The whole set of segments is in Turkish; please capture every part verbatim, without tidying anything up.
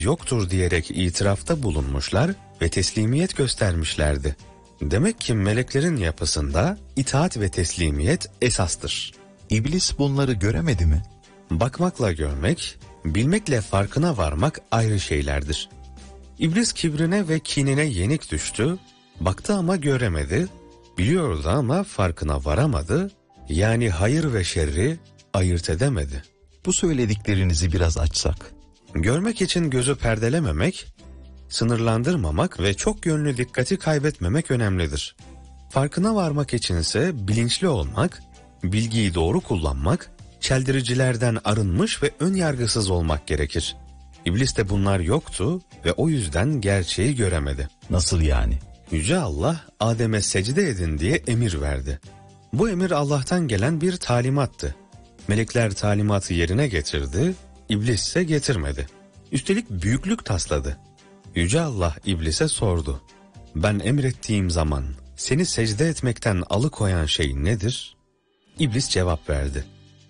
yoktur diyerek itirafta bulunmuşlar ve teslimiyet göstermişlerdi. Demek ki meleklerin yapısında itaat ve teslimiyet esastır. İblis bunları göremedi mi? Bakmakla görmek, bilmekle farkına varmak ayrı şeylerdir. İblis kibrine ve kinine yenik düştü, baktı ama göremedi, biliyordu ama farkına varamadı, yani hayır ve şerri ayırt edemedi. Bu söylediklerinizi biraz açsak. Görmek için gözü perdelememek, sınırlandırmamak ve çok yönlü dikkati kaybetmemek önemlidir. Farkına varmak içinse bilinçli olmak, bilgiyi doğru kullanmak, çeldiricilerden arınmış ve ön yargısız olmak gerekir. İbliste bunlar yoktu ve o yüzden gerçeği göremedi. Nasıl yani? Yüce Allah Adem'e secde edin diye emir verdi. Bu emir Allah'tan gelen bir talimattı. Melekler talimatı yerine getirdi, İblis ise getirmedi. Üstelik büyüklük tasladı. Yüce Allah İblis'e sordu. Ben emrettiğim zaman seni secde etmekten alıkoyan şey nedir? İblis cevap verdi.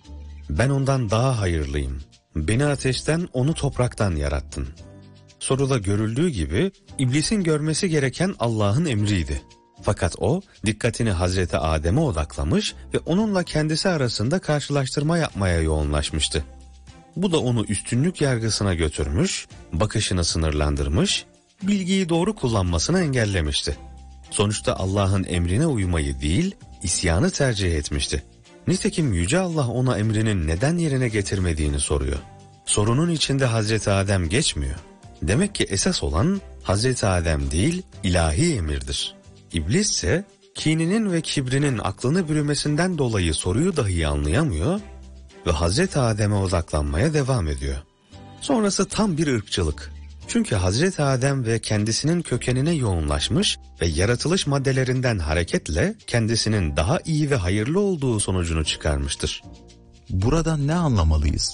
Ben ondan daha hayırlıyım. Beni ateşten, onu topraktan yarattın. Soruda görüldüğü gibi İblisin görmesi gereken Allah'ın emriydi. Fakat o dikkatini Hazreti Adem'e odaklamış ve onunla kendisi arasında karşılaştırma yapmaya yoğunlaşmıştı. Bu da onu üstünlük yargısına götürmüş, bakışını sınırlandırmış, bilgiyi doğru kullanmasını engellemişti. Sonuçta Allah'ın emrine uymayı değil, isyanı tercih etmişti. Nitekim Yüce Allah ona emrinin neden yerine getirmediğini soruyor. Sorunun içinde Hazreti Adem geçmiyor. Demek ki esas olan Hazreti Adem değil, ilahi emirdir. İblis ise kininin ve kibrinin aklını bürümesinden dolayı soruyu dahi anlayamıyor ve Hazreti Adem'e odaklanmaya devam ediyor. Sonrası tam bir ırkçılık. Çünkü Hazreti Adem ve kendisinin kökenine yoğunlaşmış ve yaratılış maddelerinden hareketle kendisinin daha iyi ve hayırlı olduğu sonucunu çıkarmıştır. Buradan ne anlamalıyız?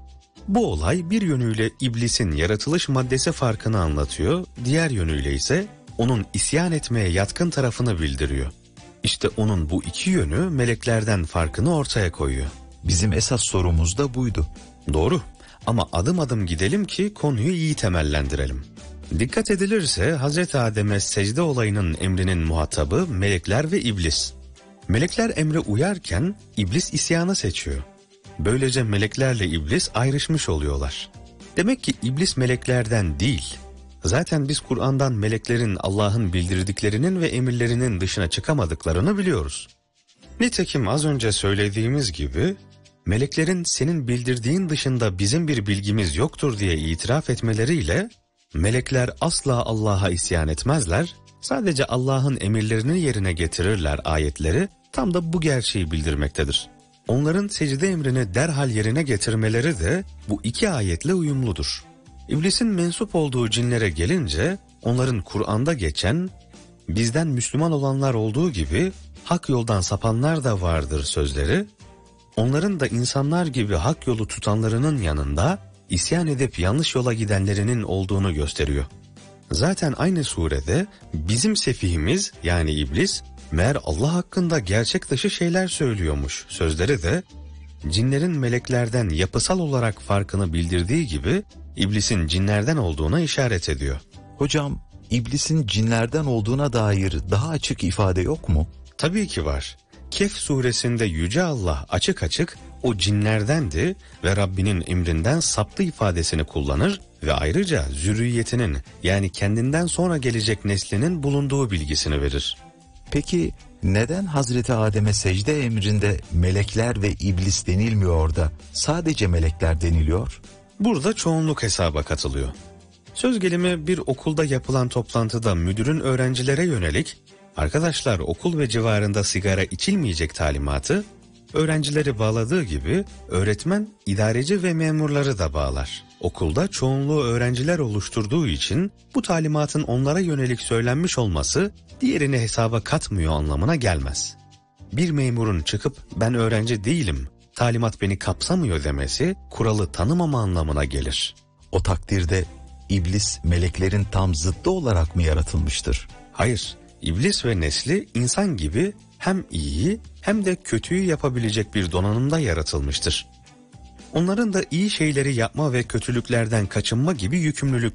Bu olay bir yönüyle İblisin yaratılış maddesi farkını anlatıyor, diğer yönüyle ise onun isyan etmeye yatkın tarafını bildiriyor. İşte onun bu iki yönü meleklerden farkını ortaya koyuyor. Bizim esas sorumuz da buydu. Doğru ama adım adım gidelim ki konuyu iyi temellendirelim. Dikkat edilirse Hazreti Adem'e secde olayının emrinin muhatabı melekler ve iblis. Melekler emre uyarken iblis isyanı seçiyor. Böylece meleklerle iblis ayrışmış oluyorlar. Demek ki iblis meleklerden değil. Zaten biz Kur'an'dan meleklerin Allah'ın bildirdiklerinin ve emirlerinin dışına çıkamadıklarını biliyoruz. Nitekim az önce söylediğimiz gibi meleklerin senin bildirdiğin dışında bizim bir bilgimiz yoktur diye itiraf etmeleriyle melekler asla Allah'a isyan etmezler, sadece Allah'ın emirlerini yerine getirirler ayetleri tam da bu gerçeği bildirmektedir. Onların secde emrini derhal yerine getirmeleri de bu iki ayetle uyumludur. İblisin mensup olduğu cinlere gelince onların Kur'an'da geçen bizden Müslüman olanlar olduğu gibi hak yoldan sapanlar da vardır sözleri, onların da insanlar gibi hak yolu tutanlarının yanında isyan edip yanlış yola gidenlerinin olduğunu gösteriyor. Zaten aynı surede bizim sefihimiz yani iblis meğer Allah hakkında gerçek dışı şeyler söylüyormuş sözleri de cinlerin meleklerden yapısal olarak farkını bildirdiği gibi iblisin cinlerden olduğuna işaret ediyor. Hocam, iblisin cinlerden olduğuna dair daha açık ifade yok mu? Tabii ki var. Kehf suresinde Yüce Allah açık açık o cinlerdendi ve Rabbinin emrinden saptı ifadesini kullanır ve ayrıca zürriyetinin yani kendinden sonra gelecek neslinin bulunduğu bilgisini verir. Peki neden Hazreti Adem'e secde emrinde melekler ve iblis denilmiyor da sadece melekler deniliyor? Burada çoğunluk hesaba katılıyor. Söz gelimi bir okulda yapılan toplantıda müdürün öğrencilere yönelik arkadaşlar okul ve civarında sigara içilmeyecek talimatı öğrencileri bağladığı gibi öğretmen idareci ve memurları da bağlar. Okulda çoğunluğu öğrenciler oluşturduğu için bu talimatın onlara yönelik söylenmiş olması diğerini hesaba katmıyor anlamına gelmez. Bir memurun çıkıp ben öğrenci değilim, talimat beni kapsamıyor demesi kuralı tanımama anlamına gelir. O takdirde iblis meleklerin tam zıttı olarak mı yaratılmıştır? Hayır, iblis ve nesli insan gibi hem iyiyi hem de kötüyü yapabilecek bir donanımda yaratılmıştır. Onların da iyi şeyleri yapma ve kötülüklerden kaçınma gibi yükümlülük